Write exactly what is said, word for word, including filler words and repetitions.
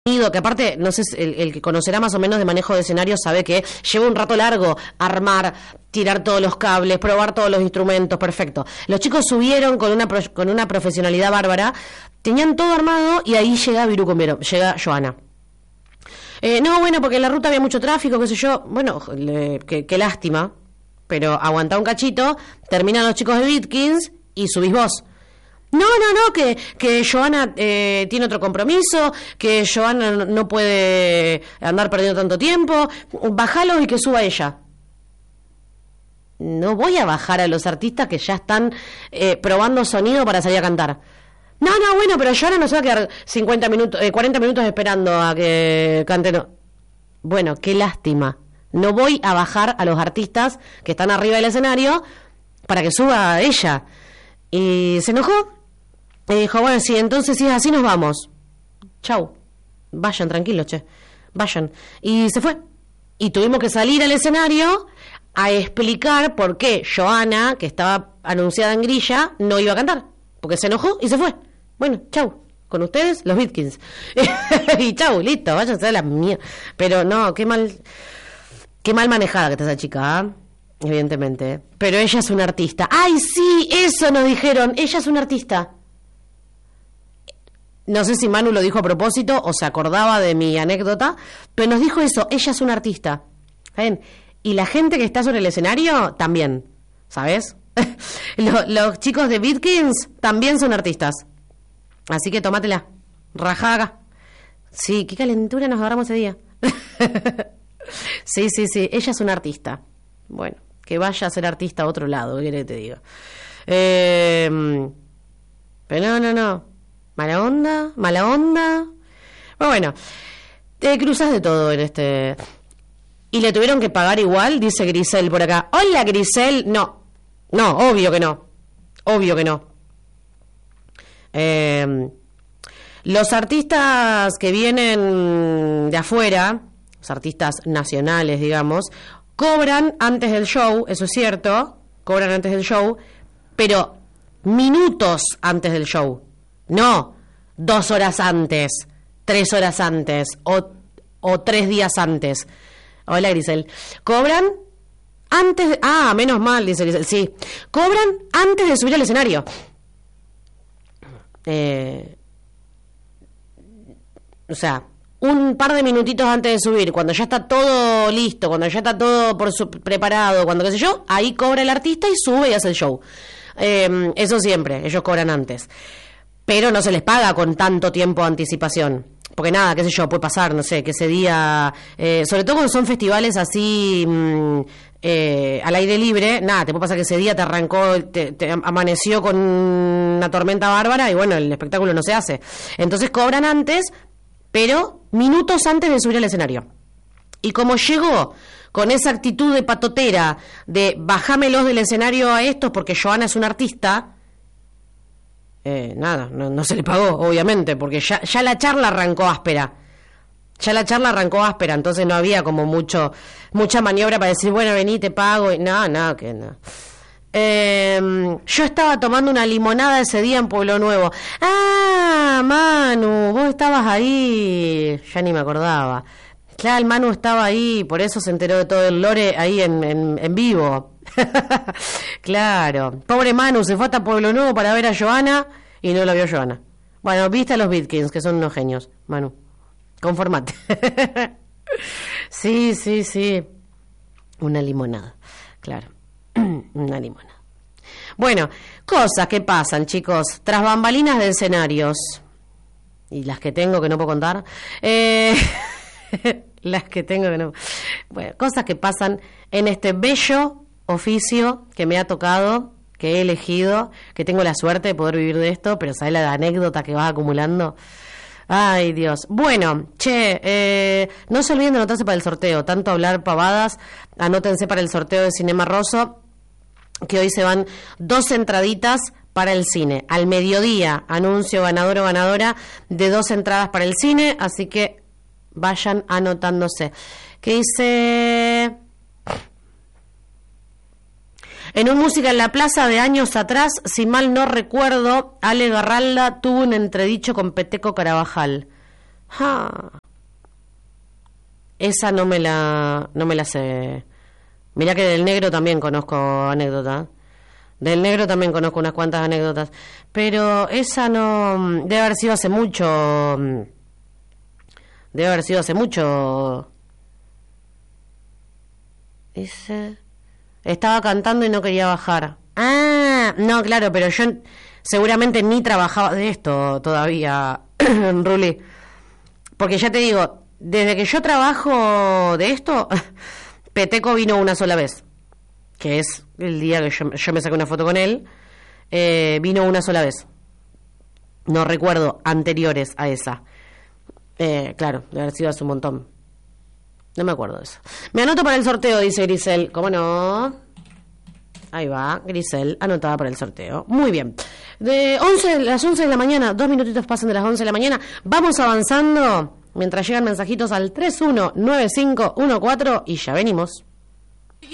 Que aparte, no sé, el, el que conocerá más o menos de manejo de escenario sabe que lleva un rato largo armar, tirar todos los cables, probar todos los instrumentos, perfecto. Los chicos subieron con una pro, con una profesionalidad bárbara, tenían todo armado y ahí llega Viru Comero, llega Joana. Eh, no, bueno, porque en la ruta había mucho tráfico, qué sé yo, bueno, le, qué, qué lástima, pero aguantá un cachito, terminan los chicos de Bitkins y subís vos. No, no, no, que, que Joana eh, tiene otro compromiso, que Joana no puede andar perdiendo tanto tiempo, bájalo y que suba ella. No voy a bajar a los artistas que ya están eh, probando sonido para salir a cantar. No, no, bueno, pero Joana no se va a quedar cincuenta minutos, eh, cuarenta minutos esperando a que cante. No. Bueno, qué lástima. No voy a bajar a los artistas que están arriba del escenario para que suba ella. Y se enojó. Y dijo, bueno, sí, entonces si es así nos vamos. Chau. Vayan, tranquilos, che. Vayan. Y se fue. Y tuvimos que salir al escenario a explicar por qué Joana, que estaba anunciada en grilla, no iba a cantar. Porque se enojó y se fue. Bueno, chau. Con ustedes, los Bitkins. Y chau, listo, váyanse a la mierda. Pero no, qué mal... Qué mal manejada que está esa chica, ¿eh? Evidentemente. Pero ella es una artista. ¡Ay, sí! Eso nos dijeron. Ella es una artista. No sé si Manu lo dijo a propósito o se acordaba de mi anécdota, pero nos dijo eso, ella es una artista. ¿Saben? Y la gente que está sobre el escenario también, ¿sabes? los, los chicos de Bitkins también son artistas. Así que tómatela, rajaga. Sí, qué calentura nos agarramos ese día. Sí, sí, sí, ella es una artista. Bueno, que vaya a ser artista a otro lado, ¿qué querés que te diga? Eh, pero no, no, no. Mala onda, mala onda. Pero bueno, te cruzas de todo en este... Y le tuvieron que pagar igual, dice Grisel por acá. Hola, Grisel. No, no, obvio que no. Obvio que no. Eh, los artistas que vienen de afuera, los artistas nacionales, digamos, cobran antes del show, eso es cierto, cobran antes del show, pero minutos antes del show. No, dos horas antes, tres horas antes o, o tres días antes. Hola, Grisel. Cobran antes... De, ah, menos mal, dice Grisel. Sí, cobran antes de subir al escenario. Eh, o sea, un par de minutitos antes de subir, cuando ya está todo listo, cuando ya está todo por su, preparado, cuando qué sé yo, ahí cobra el artista y sube y hace el show. Eh, eso siempre, ellos cobran antes. Pero no se les paga con tanto tiempo de anticipación. Porque nada, qué sé yo, puede pasar, no sé, que ese día... Eh, sobre todo cuando son festivales así mmm, eh, al aire libre, nada, te puede pasar que ese día te arrancó, te, te amaneció con una tormenta bárbara y bueno, el espectáculo no se hace. Entonces cobran antes, pero minutos antes de subir al escenario. Y como llegó con esa actitud de patotera, de bajámelos del escenario a estos porque Joana es una artista... Eh, nada, no, no se le pagó, obviamente, porque ya, ya la charla arrancó áspera. Ya la charla arrancó áspera, entonces no había como mucho mucha maniobra para decir, bueno, vení, te pago. Y no, no, que no. Eh, yo estaba tomando una limonada ese día en Pueblo Nuevo. Ah, Manu, vos estabas ahí. Ya ni me acordaba. Claro, el Manu estaba ahí, por eso se enteró de todo el lore ahí en, en, en vivo. Claro, pobre Manu se fue hasta Pueblo Nuevo para ver a Joana y no la vio Joana. Bueno, viste a los Bitkins, que son unos genios, Manu. Conformate. Sí, sí, sí. Una limonada, claro. Una limonada. Bueno, cosas que pasan, chicos, tras bambalinas de escenarios. Y las que tengo que no puedo contar. Eh... Las que tengo que no... Bueno, cosas que pasan en este bello oficio que me ha tocado, que he elegido, que tengo la suerte de poder vivir de esto, pero ¿sabes la anécdota que vas acumulando? Ay, Dios. Bueno, che, eh, no se olviden de anotarse para el sorteo. Tanto hablar pavadas, anótense para el sorteo de Cinema Rosso, que hoy se van dos entraditas para el cine. Al mediodía, anuncio ganador o ganadora de dos entradas para el cine, así que vayan anotándose. ¿Qué dice? En un Música en la Plaza de años atrás, si mal no recuerdo, Ale Garralda tuvo un entredicho con Peteco Carabajal. Ja. Esa no me la no me la sé. Mirá que del negro también conozco anécdotas. Del negro también conozco unas cuantas anécdotas. Pero esa no... Debe haber sido hace mucho... Debe haber sido hace mucho... Dice... Estaba cantando y no quería bajar. Ah, no, claro, pero yo seguramente ni trabajaba de esto todavía, Ruli. Porque ya te digo, desde que yo trabajo de esto, Peteco vino una sola vez. Que es el día que yo, yo me saqué una foto con él. Eh, vino una sola vez. No recuerdo anteriores a esa. Eh, claro, debe haber sido hace un montón. No me acuerdo de eso. Me anoto para el sorteo, dice Grisel. ¿Cómo no? Ahí va, Grisel, anotada para el sorteo. Muy bien. De once, las once de la mañana, dos minutitos pasan de las once de la mañana. Vamos avanzando mientras llegan mensajitos al tres uno nueve cinco uno cuatro y ya venimos.